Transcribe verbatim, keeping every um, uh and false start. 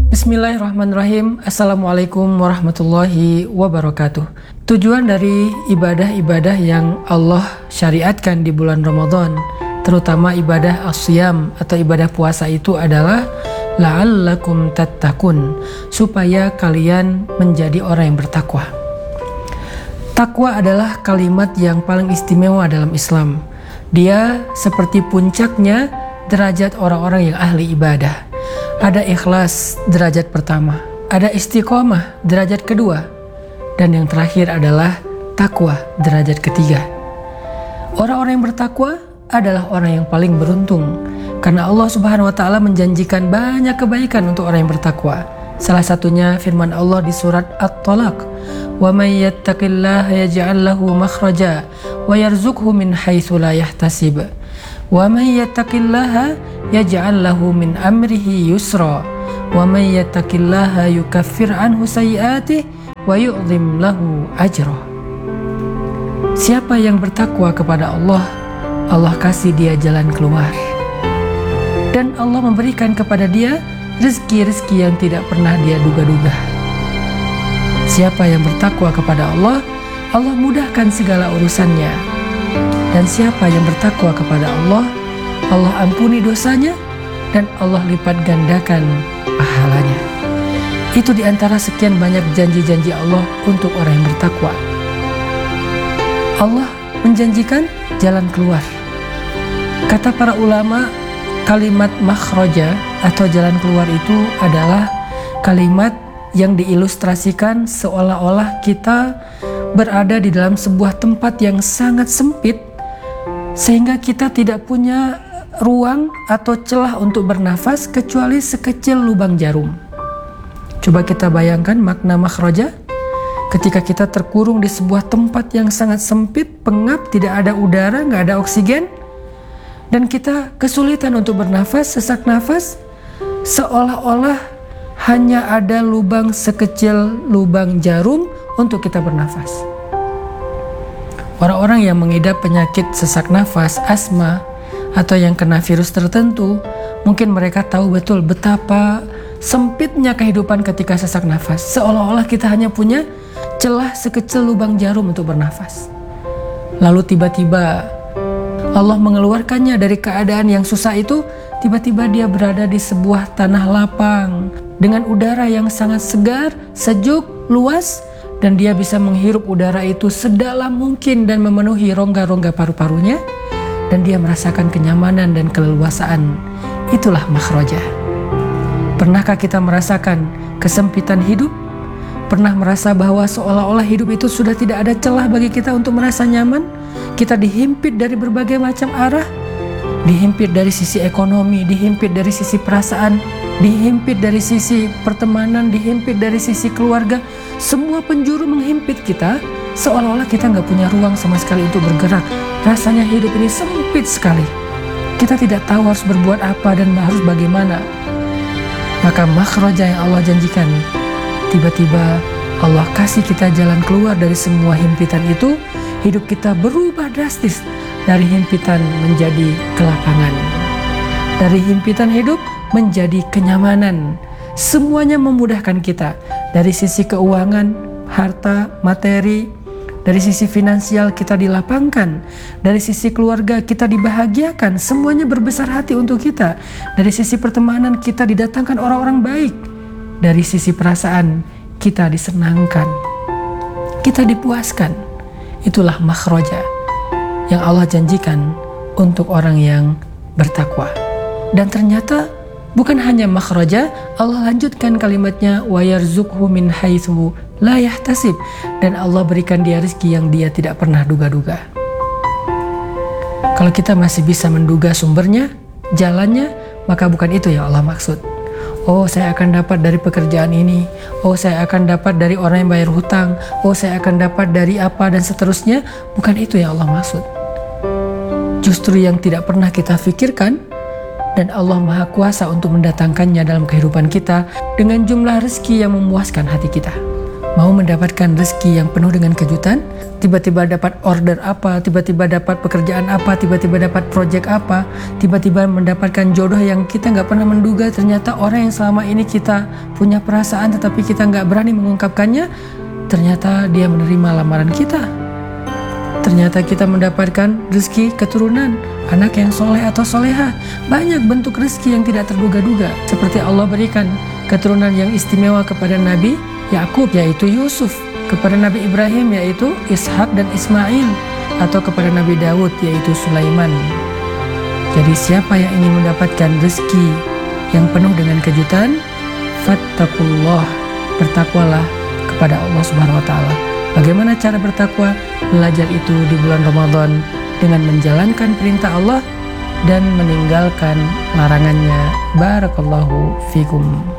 Bismillahirrahmanirrahim. Assalamualaikum warahmatullahi wabarakatuh. Tujuan dari ibadah-ibadah yang Allah syariatkan di bulan Ramadan, terutama ibadah as-siyam atau ibadah puasa itu adalah la'allakum tattaqun, supaya kalian menjadi orang yang bertakwa. Takwa adalah kalimat yang paling istimewa dalam Islam. Dia seperti puncaknya derajat orang-orang yang ahli ibadah. Ada ikhlas, derajat pertama. Ada istiqomah, derajat kedua. Dan yang terakhir adalah takwa, derajat ketiga. Orang-orang yang bertakwa adalah orang yang paling beruntung, karena Allah Subhanahu wa Ta'ala menjanjikan banyak kebaikan untuk orang yang bertakwa. Salah satunya firman Allah di surat At-Talaq, "Wa may yattaqillaha yaj'al lahu makhraja wa yarzuqhu min haitsu la yahtasib. Wa may yattaqillaha yaj'al lahu min amrihi yusra. Wa may yattaqillaha yukaffir anhu sayyi'atihi wa yu'dhim lahu ajra." Siapa yang bertakwa kepada Allah, Allah kasih dia jalan keluar. Dan Allah memberikan kepada dia rezeki-rezeki yang tidak pernah dia duga-duga. Siapa yang bertakwa kepada Allah, Allah mudahkan segala urusannya. Dan siapa yang bertakwa kepada Allah, Allah ampuni dosanya dan Allah lipat gandakan pahalanya. Itu di antara sekian banyak janji-janji Allah untuk orang yang bertakwa. Allah menjanjikan jalan keluar. Kata para ulama, kalimat makhraja atau jalan keluar itu adalah kalimat yang diilustrasikan seolah-olah kita berada di dalam sebuah tempat yang sangat sempit, sehingga kita tidak punya ruang atau celah untuk bernafas kecuali sekecil lubang jarum. Coba kita bayangkan makna makhraja. Ketika kita terkurung di sebuah tempat yang sangat sempit, pengap, tidak ada udara, nggak ada oksigen, dan kita kesulitan untuk bernafas, sesak nafas, seolah-olah hanya ada lubang sekecil lubang jarum untuk kita bernafas. Orang-orang yang mengidap penyakit sesak nafas, asma, atau yang kena virus tertentu, mungkin mereka tahu betul betapa sempitnya kehidupan ketika sesak nafas. Seolah-olah kita hanya punya celah sekecil lubang jarum untuk bernafas. Lalu tiba-tiba Allah mengeluarkannya dari keadaan yang susah itu. Tiba-tiba dia berada di sebuah tanah lapang dengan udara yang sangat segar, sejuk, luas, dan dia bisa menghirup udara itu sedalam mungkin dan memenuhi rongga-rongga paru-parunya, dan dia merasakan kenyamanan dan keleluasaan. Itulah makhraja. Pernahkah kita merasakan kesempitan hidup? Pernah merasa bahwa seolah-olah hidup itu sudah tidak ada celah bagi kita untuk merasa nyaman? Kita dihimpit dari berbagai macam arah, dihimpit dari sisi ekonomi, dihimpit dari sisi perasaan, dihimpit dari sisi pertemanan, dihimpit dari sisi keluarga. Semua penjuru menghimpit kita, seolah-olah kita nggak punya ruang sama sekali untuk bergerak. Rasanya hidup ini sempit sekali. Kita tidak tahu harus berbuat apa dan harus bagaimana. Maka makhraja yang Allah janjikan, tiba-tiba Allah kasih kita jalan keluar dari semua himpitan itu. Hidup kita berubah drastis dari himpitan menjadi kelapangan, dari himpitan hidup menjadi kenyamanan. Semuanya memudahkan kita dari sisi keuangan, harta, materi, dari sisi finansial kita dilapangkan, dari sisi keluarga kita dibahagiakan, semuanya berbesar hati untuk kita. Dari sisi pertemanan kita didatangkan orang-orang baik, dari sisi perasaan kita disenangkan, kita dipuaskan. Itulah makhraja yang Allah janjikan untuk orang yang bertakwa. Dan ternyata bukan hanya makhraja, Allah lanjutkan kalimatnya, wa yarzuqhu min haitsu la yahtasib, dan Allah berikan dia rezeki yang dia tidak pernah duga-duga. Kalau kita masih bisa menduga sumbernya, jalannya, maka bukan itu yang Allah maksud. Oh, saya akan dapat dari pekerjaan ini. Oh, saya akan dapat dari orang yang bayar hutang. Oh, saya akan dapat dari apa dan seterusnya. Bukan itu yang Allah maksud. Justru yang tidak pernah kita pikirkan, dan Allah Maha Kuasa untuk mendatangkannya dalam kehidupan kita dengan jumlah rezeki yang memuaskan hati kita. Mau mendapatkan rezeki yang penuh dengan kejutan? Tiba-tiba dapat order apa, tiba-tiba dapat pekerjaan apa, tiba-tiba dapat project apa, tiba-tiba mendapatkan jodoh yang kita nggak pernah menduga. Ternyata orang yang selama ini kita punya perasaan tetapi kita nggak berani mengungkapkannya, ternyata dia menerima lamaran kita. Ternyata kita mendapatkan rezeki keturunan, anak yang soleh atau soleha. Banyak bentuk rezeki yang tidak terduga-duga. Seperti Allah berikan keturunan yang istimewa kepada Nabi Yakub, yaitu Yusuf, kepada Nabi Ibrahim, yaitu Ishak dan Ismail, atau kepada Nabi Daud, yaitu Sulaiman. Jadi siapa yang ingin mendapatkan rezeki yang penuh dengan kejutan, fattaqullah, bertakwalah kepada Allah Subhanahu wa taala. Bagaimana cara bertakwa? Belajar itu di bulan Ramadan dengan menjalankan perintah Allah dan meninggalkan larangannya. Barakallahu fikum.